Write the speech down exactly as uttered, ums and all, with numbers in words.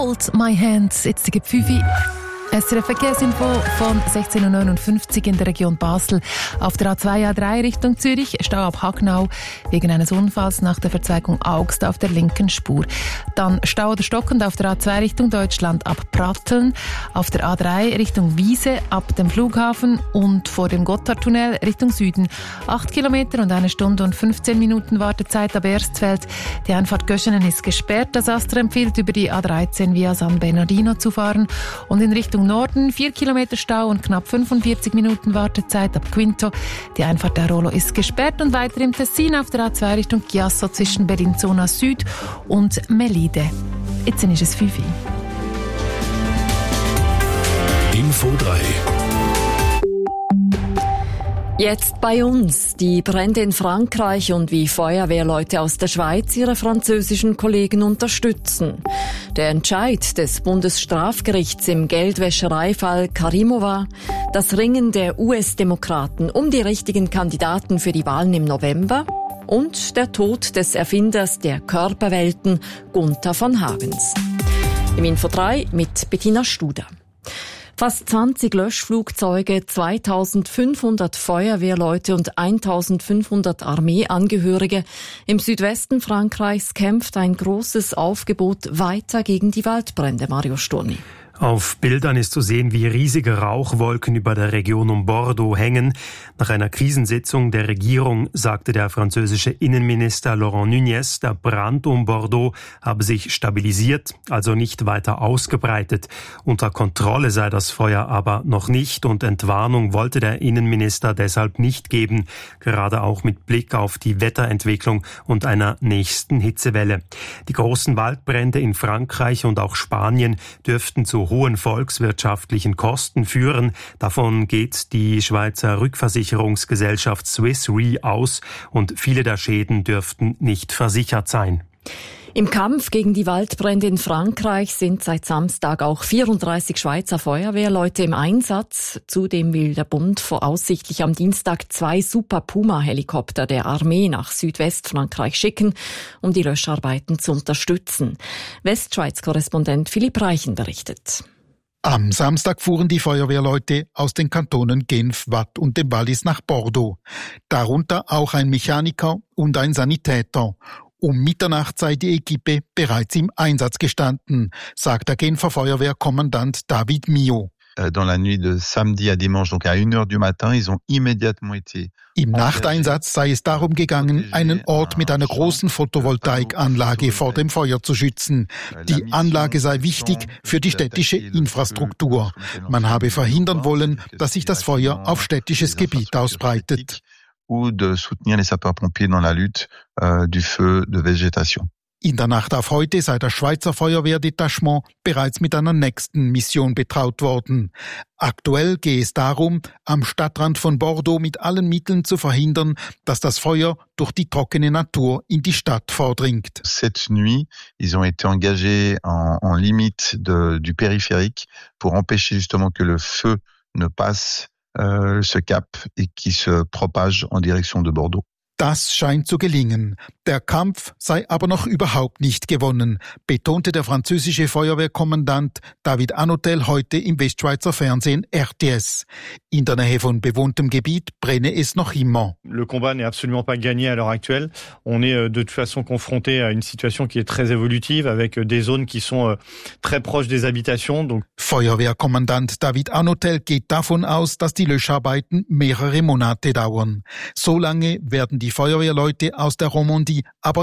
Hold my hands, jetzt die Gepfüfi. Es ist eine Verkehrsinfo von sechzehn Uhr neunundfünfzig in der Region Basel. Auf der A zwei A drei Richtung Zürich, Stau ab Hagnau wegen eines Unfalls nach der Verzweigung Augst auf der linken Spur. Dann Stau oder stockend auf der A zwei Richtung Deutschland ab Pratteln, auf der A drei Richtung Wiese ab dem Flughafen und vor dem Gotthardtunnel Richtung Süden. Acht Kilometer und eine Stunde und fünfzehn Minuten Wartezeit ab Erstfeld. Die Einfahrt Göschenen ist gesperrt. Das Astra empfiehlt, über die A dreizehn via San Bernardino zu fahren und in Richtung Norden, vier Kilometer Stau und knapp fünfundvierzig Minuten Wartezeit ab Quinto. Die Einfahrt der Rolo ist gesperrt und weiter im Tessin auf der A zwei Richtung Chiasso zwischen Bellinzona Süd und Melide. Jetzt ist es fünf Uhr. Info drei. Jetzt bei uns die Brände in Frankreich und wie Feuerwehrleute aus der Schweiz ihre französischen Kollegen unterstützen. Der Entscheid des Bundesstrafgerichts im Geldwäschereifall Karimova, das Ringen der U S-Demokraten um die richtigen Kandidaten für die Wahlen im November und der Tod des Erfinders der Körperwelten Gunther von Hagens. Im Info drei mit Bettina Studer. Fast zwanzig Löschflugzeuge, zweitausendfünfhundert Feuerwehrleute und eintausendfünfhundert Armeeangehörige. Im Südwesten Frankreichs kämpft ein großes Aufgebot weiter gegen die Waldbrände. Mario Sturni. Auf Bildern ist zu sehen, wie riesige Rauchwolken über der Region um Bordeaux hängen. Nach einer Krisensitzung der Regierung sagte der französische Innenminister Laurent Nunez, der Brand um Bordeaux habe sich stabilisiert, also nicht weiter ausgebreitet. Unter Kontrolle sei das Feuer aber noch nicht und Entwarnung wollte der Innenminister deshalb nicht geben, gerade auch mit Blick auf die Wetterentwicklung und einer nächsten Hitzewelle. Die großen Waldbrände in Frankreich und auch Spanien dürften zu hohen volkswirtschaftlichen Kosten führen. Davon geht die Schweizer Rückversicherungsgesellschaft Swiss Re aus und viele der Schäden dürften nicht versichert sein. Im Kampf gegen die Waldbrände in Frankreich sind seit Samstag auch vierunddreißig Schweizer Feuerwehrleute im Einsatz. Zudem will der Bund voraussichtlich am Dienstag zwei Super Puma-Helikopter der Armee nach Südwestfrankreich schicken, um die Löscharbeiten zu unterstützen. Westschweiz-Korrespondent Philipp Reichen berichtet. Am Samstag fuhren die Feuerwehrleute aus den Kantonen Genf, Waadt und dem Wallis nach Bordeaux. Darunter auch ein Mechaniker und ein Sanitäter. Um Mitternacht sei die Equipe bereits im Einsatz gestanden, sagt der Genfer Feuerwehrkommandant David Mio. Dans la nuit de samedi à dimanche, donc à une heure du matin, ils ont immédiatement été. Im Nachteinsatz sei es darum gegangen, einen Ort mit einer großen Photovoltaikanlage vor dem Feuer zu schützen. Die Anlage sei wichtig für die städtische Infrastruktur. Man habe verhindern wollen, dass sich das Feuer auf städtisches Gebiet ausbreitet. Ou de soutenir les sapeurs-pompiers dans la lutte euh, du feu de végétation. In der Nacht auf heute sei das Schweizer Feuerwehrdetachement bereits mit einer nächsten Mission betraut worden. Aktuell gehe es darum, am Stadtrand von Bordeaux mit allen Mitteln zu verhindern, dass das Feuer durch die trockene Natur in die Stadt vordringt. Cette nuit, ils ont été engagés en, en limite de, du périphérique pour empêcher justement que le feu ne passe Euh, ce cap et qui se propage en direction de Bordeaux. Das scheint zu gelingen. Der Kampf sei aber noch überhaupt nicht gewonnen, betonte der französische Feuerwehrkommandant David Anotel heute im Westschweizer Fernsehen R T S. In der Nähe von bewohntem Gebiet brenne es noch immer. Le combat n'est absolument pas gagné à l'heure actuelle. On est de toute façon confronté à une situation qui est très évolutive avec des zones qui sont très proches des habitations. Donc Feuerwehrkommandant David Anotel geht davon aus, dass die Löscharbeiten mehrere Monate dauern. So lange werden die Feuerwehrleute aus der Romandie aber